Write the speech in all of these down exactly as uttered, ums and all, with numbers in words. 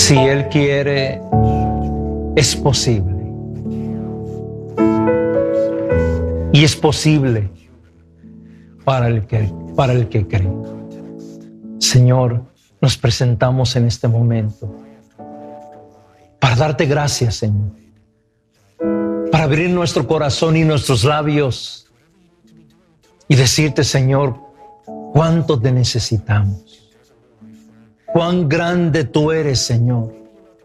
Si Él quiere, es posible. Y es posible para el que, para el que cree. Señor, nos presentamos en este momento para darte gracias, Señor, para abrir nuestro corazón y nuestros labios y decirte, Señor, cuánto te necesitamos, cuán grande tú eres, Señor.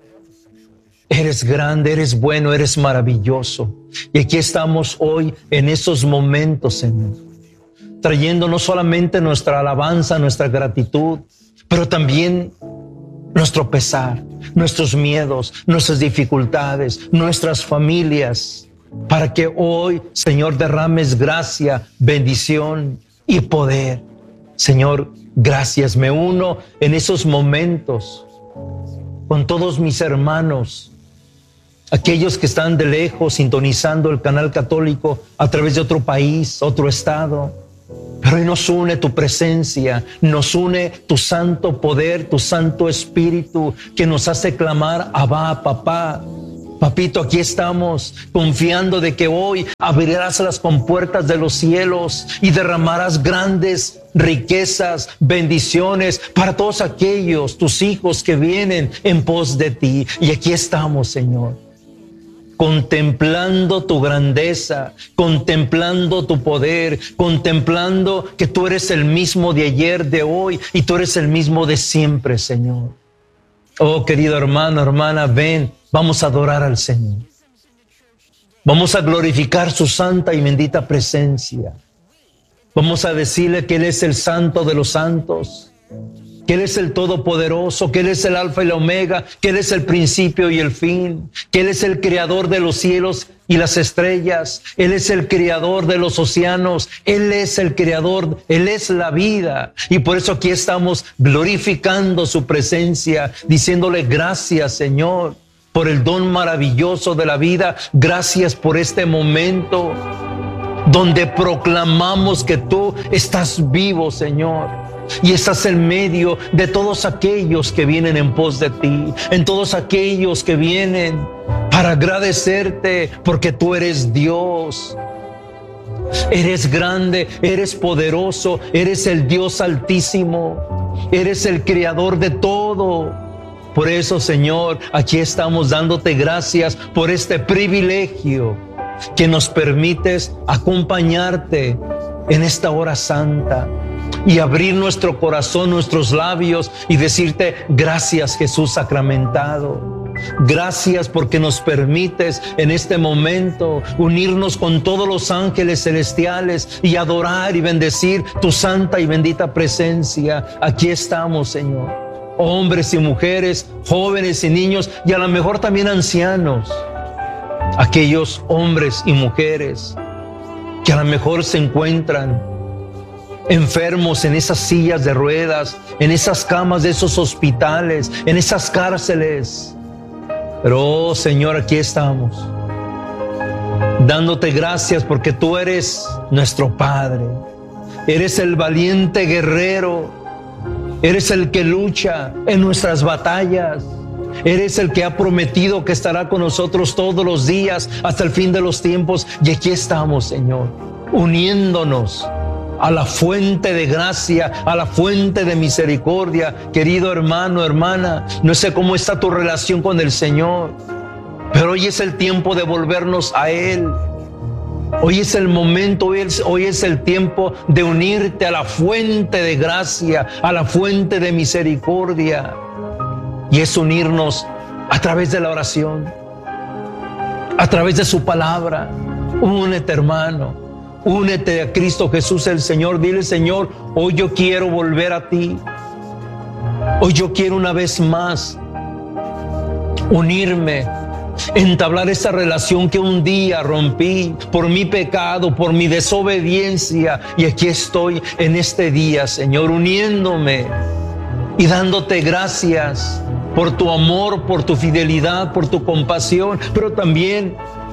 Eres grande, eres bueno, eres maravilloso. Y aquí estamos hoy en esos momentos, Señor, trayendo no solamente nuestra alabanza, nuestra gratitud, pero también nuestro pesar, nuestros miedos, nuestras dificultades, nuestras familias, para que hoy, Señor, derrames gracia, bendición y poder. Señor, gracias. Me uno en esos momentos con todos mis hermanos, aquellos que están de lejos sintonizando el canal católico a través de otro país, otro estado. Pero hoy nos une tu presencia, nos une tu santo poder, tu santo espíritu que nos hace clamar, Abba, papá. Papito, aquí estamos confiando de que hoy abrirás las compuertas de los cielos y derramarás grandes riquezas, bendiciones para todos aquellos, tus hijos que vienen en pos de ti. Y aquí estamos, Señor, contemplando tu grandeza, contemplando tu poder, contemplando que tú eres el mismo de ayer, de hoy, y tú eres el mismo de siempre, Señor. Oh, querido hermano, hermana, ven, vamos a adorar al Señor. Vamos a glorificar su santa y bendita presencia. Vamos a decirle que Él es el santo de los santos, que Él es el todopoderoso, que Él es el alfa y la omega, que Él es el principio y el fin, que Él es el creador de los cielos y las estrellas, Él es el creador de los océanos, Él es el creador, Él es la vida. Y por eso aquí estamos glorificando su presencia, diciéndole gracias, Señor, por el don maravilloso de la vida. Gracias por este momento donde proclamamos que tú estás vivo, Señor, y estás en medio de todos aquellos que vienen en pos de ti, en todos aquellos que vienen para agradecerte porque tú eres Dios. Eres grande, eres poderoso, eres el Dios altísimo, eres el creador de todo. Por eso, Señor, aquí estamos dándote gracias por este privilegio que nos permites acompañarte en esta hora santa y abrir nuestro corazón, nuestros labios y decirte gracias, Jesús sacramentado. Gracias porque nos permites en este momento unirnos con todos los ángeles celestiales y adorar y bendecir tu santa y bendita presencia. Aquí estamos, Señor, hombres y mujeres, jóvenes y niños, y a lo mejor también ancianos. Aquellos hombres y mujeres que a lo mejor se encuentran enfermos en esas sillas de ruedas, en esas camas de esos hospitales, en esas cárceles. Pero, oh, Señor, aquí estamos, dándote gracias porque tú eres nuestro Padre. Eres el valiente guerrero. Eres el que lucha en nuestras batallas. Eres el que ha prometido que estará con nosotros todos los días hasta el fin de los tiempos. Y aquí estamos, Señor, uniéndonos a la fuente de gracia, a la fuente de misericordia. Querido hermano, hermana, no sé cómo está tu relación con el Señor, pero hoy es el tiempo de volvernos a Él. Hoy es el momento, hoy es, hoy es el tiempo de unirte a la fuente de gracia, a la fuente de misericordia. Y es unirnos a través de la oración, a través de su palabra. Únete, hermano, únete a Cristo Jesús el Señor. Dile, Señor, hoy yo quiero volver a ti. Hoy yo quiero una vez más unirme, entablar esa relación que un día rompí por mi pecado, por mi desobediencia. Y aquí estoy en este día, Señor, uniéndome y dándote gracias por tu amor, por tu fidelidad, por tu compasión, pero también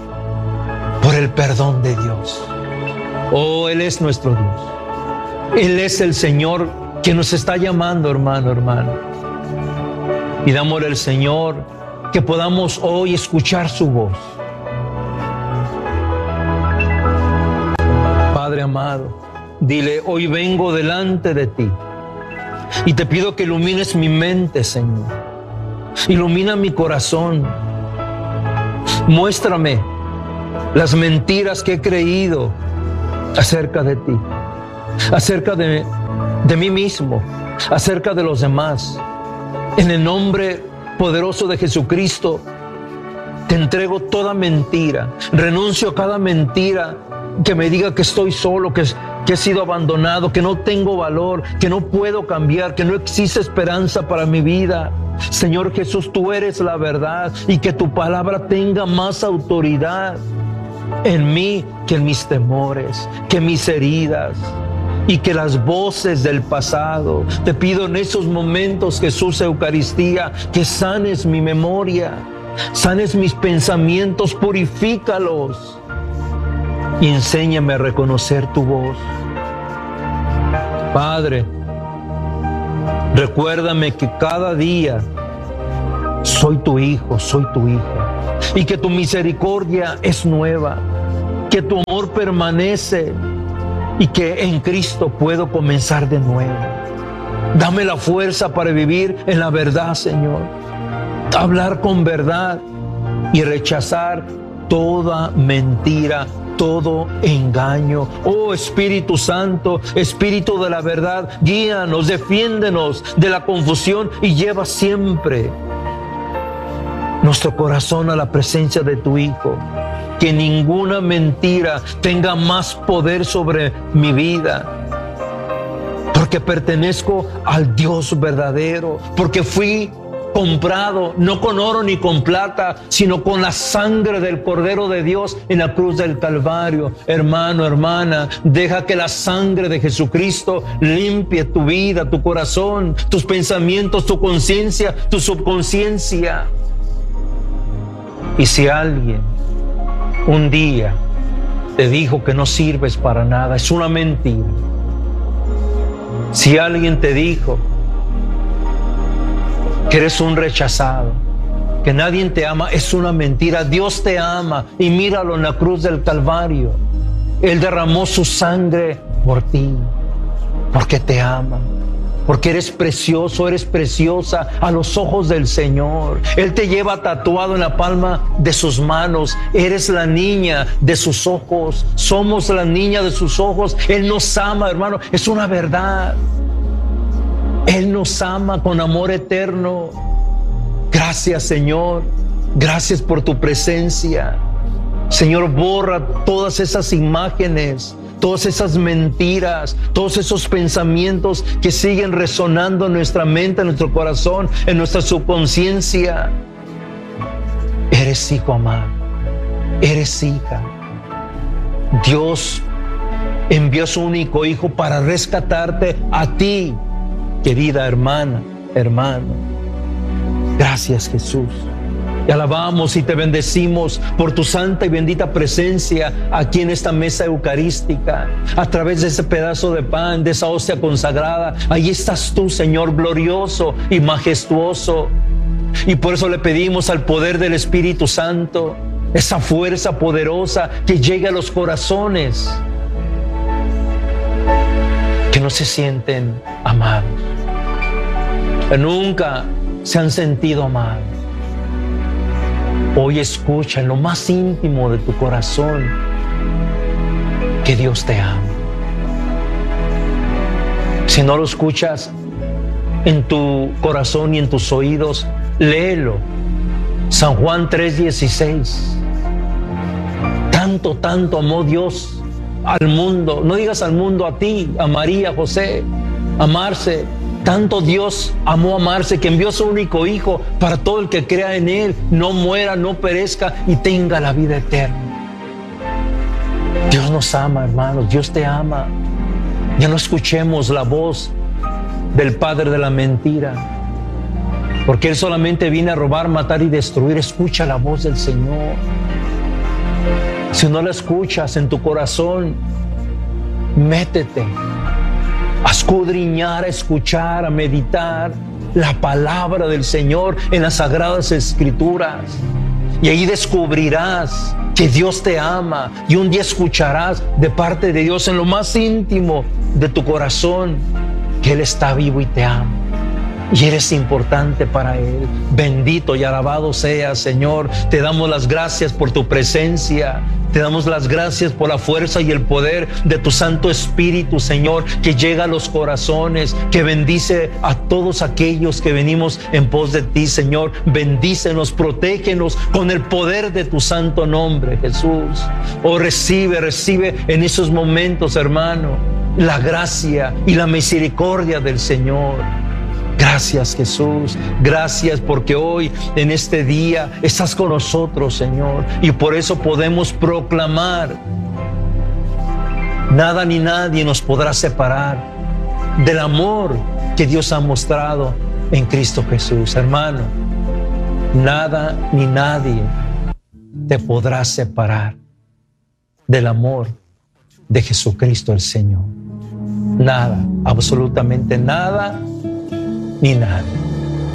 por el perdón de Dios. Oh, Él es nuestro Dios. Él es el Señor que nos está llamando, hermano, hermano. Pidámosle al Señor que podamos hoy escuchar su voz. Padre amado, dile, hoy vengo delante de ti y te pido que ilumines mi mente, Señor. Ilumina mi corazón. Muéstrame las mentiras que he creído acerca de ti, acerca de, de mí mismo, acerca de los demás. En el nombre poderoso de Jesucristo, te entrego toda mentira. Renuncio a cada mentira que me diga que estoy solo, que, que he sido abandonado, que no tengo valor, que no puedo cambiar, que no existe esperanza para mi vida. Señor Jesús, tú eres la verdad, y que tu palabra tenga más autoridad en mí que en mis temores, que mis heridas y que las voces del pasado. Te pido en esos momentos, Jesús, Eucaristía, que sanes mi memoria, sanes mis pensamientos, purifícalos y enséñame a reconocer tu voz. Padre, recuérdame que cada día soy tu hijo, soy tu hija, y que tu misericordia es nueva, que tu amor permanece y que en Cristo puedo comenzar de nuevo. Dame la fuerza para vivir en la verdad, Señor, hablar con verdad y rechazar toda mentira, todo engaño. Oh Espíritu Santo, Espíritu de la verdad, guíanos, defiéndenos de la confusión y lleva siempre nuestro corazón a la presencia de tu Hijo. Que ninguna mentira tenga más poder sobre mi vida, porque pertenezco al Dios verdadero, porque fui comprado no con oro ni con plata, sino con la sangre del Cordero de Dios en la cruz del Calvario. Hermano, hermana, deja que la sangre de Jesucristo limpie tu vida, tu corazón, tus pensamientos, tu conciencia, tu subconsciencia. Y si alguien un día te dijo que no sirves para nada, es una mentira. Si alguien te dijo que eres un rechazado, que nadie te ama, es una mentira. Dios te ama, y míralo en la cruz del Calvario. Él derramó su sangre por ti, porque te ama, porque eres precioso, eres preciosa a los ojos del Señor. Él te lleva tatuado en la palma de sus manos. Eres la niña de sus ojos. Somos la niña de sus ojos. Él nos ama, hermano. Es una verdad. Él nos ama con amor eterno. Gracias, Señor. Gracias por tu presencia. Señor, borra todas esas imágenes, todas esas mentiras, todos esos pensamientos que siguen resonando en nuestra mente, en nuestro corazón, en nuestra subconsciencia. Eres hijo amado, eres hija. Dios envió a su único hijo para rescatarte a ti, querida hermana, hermano. Gracias, Jesús. Te alabamos y te bendecimos por tu santa y bendita presencia aquí en esta mesa eucarística, a través de ese pedazo de pan, de esa hostia consagrada. Ahí estás tú, Señor, glorioso y majestuoso. Y por eso le pedimos al poder del Espíritu Santo, esa fuerza poderosa que llegue a los corazones que no se sienten amados, que nunca se han sentido amados. Hoy escucha en lo más íntimo de tu corazón que Dios te ama. Si no lo escuchas en tu corazón y en tus oídos, léelo. San Juan tres dieciséis. Tanto, tanto amó Dios al mundo. No digas al mundo, a ti, a María, a José, a Marce. Tanto Dios amó a Marce que envió a su único hijo para todo el que crea en él, no muera, no perezca y tenga la vida eterna. Dios nos ama, hermanos, Dios te ama. Ya no escuchemos la voz del padre de la mentira, porque él solamente viene a robar, matar y destruir. Escucha la voz del Señor. Si no la escuchas en tu corazón, métete a escudriñar, a escuchar, a meditar la palabra del Señor en las Sagradas Escrituras. Y ahí descubrirás que Dios te ama, y un día escucharás de parte de Dios en lo más íntimo de tu corazón que Él está vivo y te ama. Y eres importante para Él. Bendito y alabado seas, Señor. Te damos las gracias por tu presencia. Te damos las gracias por la fuerza y el poder de tu Santo Espíritu, Señor, que llega a los corazones, que bendice a todos aquellos que venimos en pos de ti, Señor. Bendícenos, protégenos con el poder de tu santo nombre, Jesús. Oh, recibe, recibe en esos momentos, hermano, la gracia y la misericordia del Señor. Gracias, Jesús. Gracias porque hoy, en este día, estás con nosotros, Señor. Y por eso podemos proclamar: nada ni nadie nos podrá separar del amor que Dios ha mostrado en Cristo Jesús. Hermano, nada ni nadie te podrá separar del amor de Jesucristo el Señor. Nada, absolutamente nada ni nada.